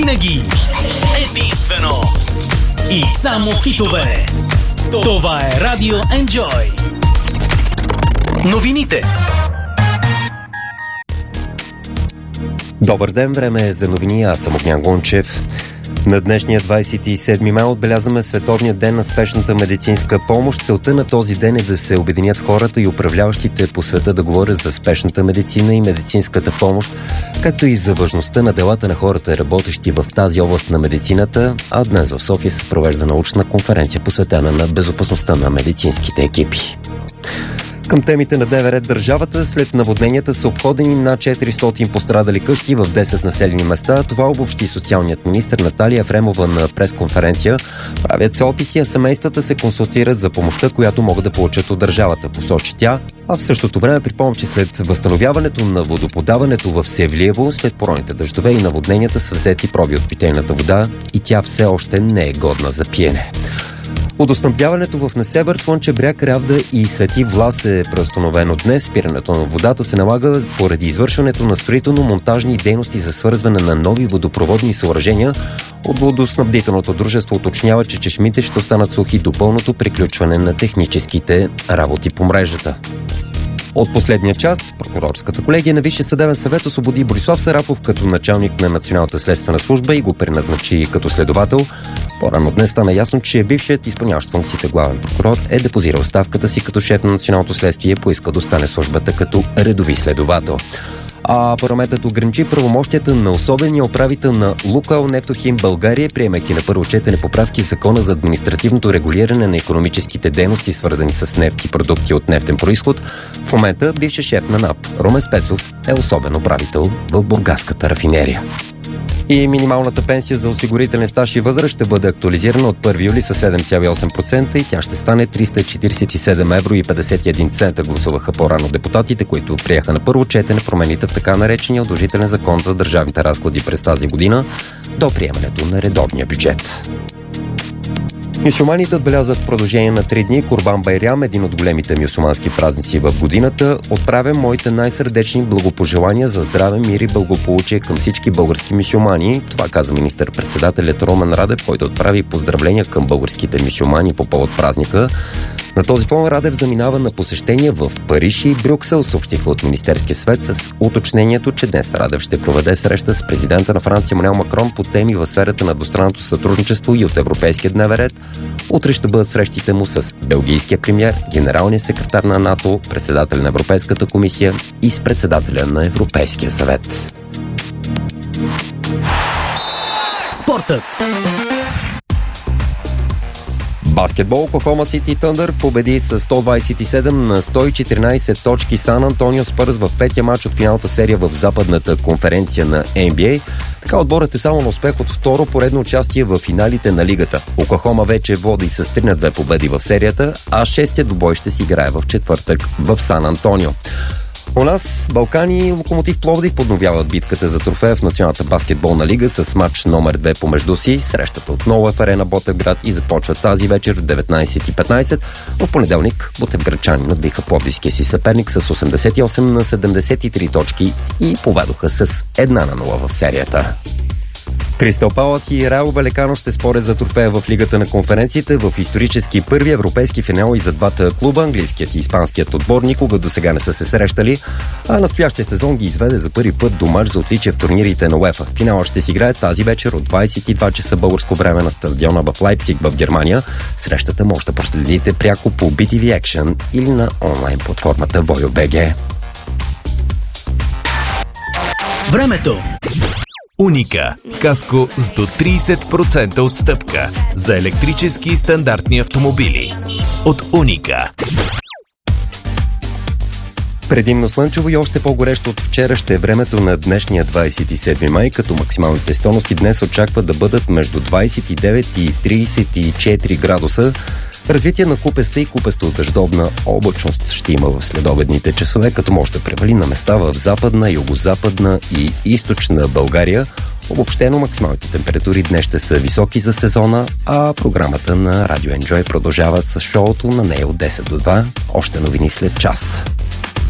Винаги единствено и само хитове. Това е Радио Enjoy. Новините. Добър ден, време е за новини, аз съм Огнян Гончев. На днешния 27 май отбелязваме Световния ден на спешната медицинска помощ. Целта на този ден е да се обединят хората и управляващите по света да говорят за спешната медицина и медицинската помощ, както и за важността на делата на хората, работещи в тази област на медицината, а днес в София се провежда научна конференция, посветена на безопасността на медицинските екипи. Към темите на ДВР държавата, след наводненията са обходени над 400 пострадали къщи в 10 населени места. Това обобщи социалният министър Наталия Ефремова на пресконференция. Правят се описи, а семействата се консултират за помощта, която могат да получат от държавата, посочи тя. А в същото време припомням, че след възстановяването на водоподаването в Севлиево, след поройните дъждове и наводненията са взети проби от питейната вода и тя все още не е годна за пиене. Водоснабдяването в Несебър, Слънчев бряг, Равда и Свети Влас е преустановено днес. Спирането на водата се налага поради извършването на строително-монтажни дейности за свързване на нови водопроводни съоръжения. От водоснабдителното дружество уточнява, че чешмите ще останат сухи до пълното приключване на техническите работи по мрежата. От последния час прокурорската колегия на Висшия съдебен съвет освободи Борислав Сарафов като началник на Националната следствена служба и го преназначи като следовател. По-рано днес стана ясно, че бившият изпълняващ функциите главен прокурор е депозирал оставката си като шеф на Националното следствие и поиска да остане службата като редови следовател. А парламентът ограничи правомощията на особения управител на Лукойл Нефтохим България, приемайки на първо четене поправки в Закона за административното регулиране на икономическите дейности, свързани с нефт и продукти от нефтен произход. В момента бивши шеф на НАП Румен Спецов е особен управител в Бургаската рафинерия. И минималната пенсия за осигурителен стаж и възраст ще бъде актуализирана от 1 юли с 7,8% и тя ще стане 347 евро и 51 цента, гласуваха по-рано депутатите, които приеха на първо четене промените в така наречения удължителен закон за държавните разходи през тази година до приемането на редовния бюджет. Мюсюлманите отбелязват в продължение на 3 дни Курбан Байрам, един от големите мюсюлмански празници в годината. Отправям моите най-сърдечни благопожелания за здраве, мир и благополучие към всички български мюсюлмани. Това каза министър-председателят Румен Радев, който отправи поздравления към българските мюсюлмани по повод празника. На този фон Радев заминава на посещение в Париж и Брюксел, съобщиха от Министерския съвет с уточнението, че днес Радев ще проведе среща с президента на Франция Емануел Макрон по теми в сферата на двустранното сътрудничество и от Европейския дневен ред. Утре ще бъдат срещите му с белгийския премиер, генералния секретар на НАТО, председателя на Европейската комисия и с председателя на Европейския съвет. Спортът. Баскетбол. Оклахома Сити Тъндър победи с 127 на 114 точки Сан Антонио Спърс в петия матч от финалната серия в западната конференция на NBA. Така отборът е само на успех от второ поредно участие в финалите на лигата. Оклахома вече води с 3 на 2 победи в серията, а шестия двубой ще си играе в четвъртък в Сан Антонио. У нас Балкани и Локомотив Пловдив подновяват битката за трофея в Националната баскетболна лига с матч номер 2 помежду си. Срещата отново е в арена Ботевград и започва тази вечер в 19:15. В понеделник ботевградчани надбиха пловдивския си съперник с 88 на 73 точки и поведоха с 1-0 в серията. Кристал Палас и Рао Валекано ще спорят за трофея в Лигата на конференциите в исторически първи европейски финал и за двата клуба. Английският и испанският отбор никога досега не са се срещали, а настоящия сезон ги изведе за първи път до мач за отличие в турнирите на УЕФА. Финалът ще си играе тази вечер от 22 часа българско време на стадиона в Лайпциг в Германия. Срещата може да проследите пряко по BTV Action или на онлайн платформата Voyo.bg. Времето. Уника. Каско с до 30% отстъпка за електрически и стандартни автомобили. От Уника. Предимно слънчево и още по-горещо от вчера ще е времето на днешния 27 май, като максималните стойности днес очакват да бъдат между 29 и 34 градуса. Развитие на купеста и купесто-дъждовна облачност ще има в следобедните часове, като може да превали на места в западна, югозападна и източна България. Обобщено максималните температури днес ще са високи за сезона, а програмата на Radio Enjoy продължава с шоуто на нея от 10 до 2. Още новини след час.